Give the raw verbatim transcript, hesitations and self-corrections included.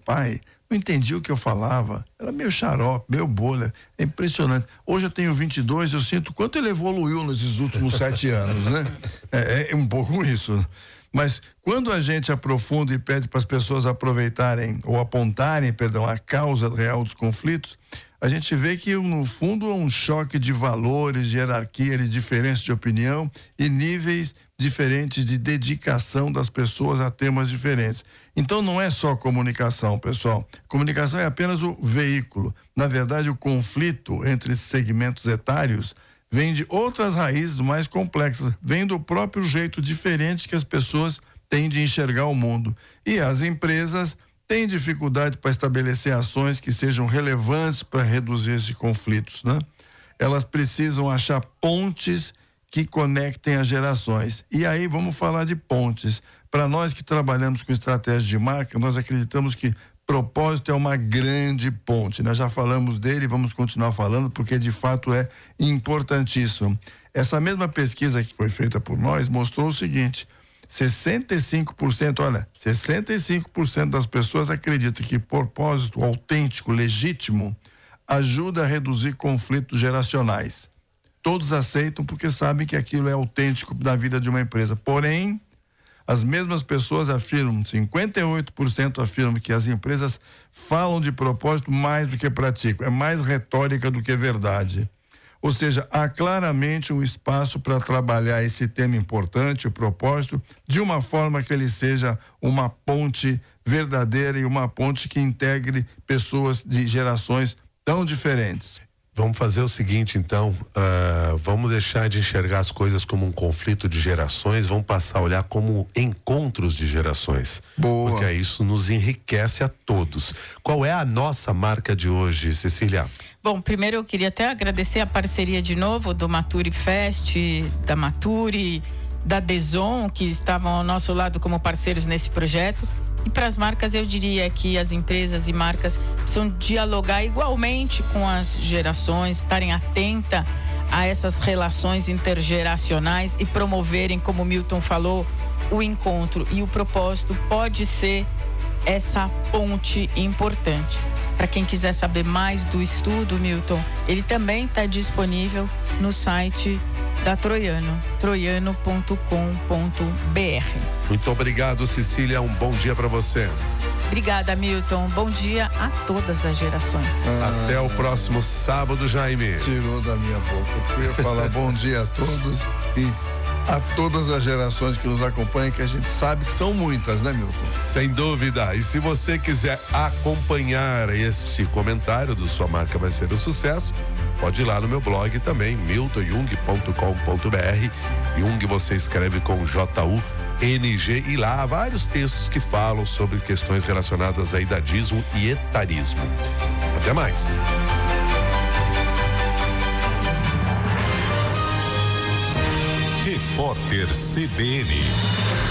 pai não entendia o que eu falava, era meio xarope, meio bolha, é impressionante. Hoje eu tenho vinte e dois, eu sinto quanto ele evoluiu nesses últimos sete anos, né? É, é um pouco isso. Mas quando a gente aprofunda e pede para as pessoas aproveitarem ou apontarem, perdão, a causa real dos conflitos, a gente vê que no fundo é um choque de valores, de hierarquia, de diferença de opinião e níveis diferentes de dedicação das pessoas a temas diferentes. Então não é só comunicação, pessoal. Comunicação é apenas o veículo. Na verdade, o conflito entre segmentos etários vem de outras raízes mais complexas, vem do próprio jeito diferente que as pessoas têm de enxergar o mundo. E as empresas têm dificuldade para estabelecer ações que sejam relevantes para reduzir esses conflitos, né? Elas precisam achar pontes que conectem as gerações. E aí vamos falar de pontes. Para nós que trabalhamos com estratégia de marca, nós acreditamos que propósito é uma grande ponte. Nós já falamos dele, vamos continuar falando, porque de fato é importantíssimo. Essa mesma pesquisa que foi feita por nós mostrou o seguinte: sessenta e cinco por cento, olha, sessenta e cinco por cento das pessoas acreditam que propósito autêntico, legítimo, ajuda a reduzir conflitos geracionais. Todos aceitam porque sabem que aquilo é autêntico da vida de uma empresa. Porém, as mesmas pessoas afirmam, cinquenta e oito por cento afirmam que as empresas falam de propósito mais do que praticam. É mais retórica do que verdade. Ou seja, há claramente um espaço para trabalhar esse tema importante, o propósito, de uma forma que ele seja uma ponte verdadeira e uma ponte que integre pessoas de gerações tão diferentes. Vamos fazer o seguinte, então, uh, vamos deixar de enxergar as coisas como um conflito de gerações, vamos passar a olhar como encontros de gerações. Boa. Porque isso nos enriquece a todos. Qual é a nossa marca de hoje, Cecília? Bom, primeiro eu queria até agradecer a parceria de novo do Maturi Fest, da Maturi, da Deson, que estavam ao nosso lado como parceiros nesse projeto. E para as marcas, eu diria que as empresas e marcas precisam dialogar igualmente com as gerações, estarem atentas a essas relações intergeracionais e promoverem, como o Milton falou, o encontro. E o propósito pode ser essa ponte importante. Para quem quiser saber mais do estudo, Milton, ele também está disponível no site da Troiano, troiano ponto com ponto b r. Muito obrigado, Cecília, um bom dia para você. Obrigada, Milton, bom dia a todas as gerações. Ah, Até o próximo sábado, Jaime. Tirou da minha boca, eu ia falar bom dia a todos e a todas as gerações que nos acompanham, que a gente sabe que são muitas, né, Milton? Sem dúvida. E se você quiser acompanhar este comentário do Sua Marca Vai Ser um Sucesso, pode ir lá no meu blog também, milton jung ponto com ponto b r. Jung você escreve com J U N G, e lá há vários textos que falam sobre questões relacionadas a idadismo e etarismo. Até mais. Repórter C B N.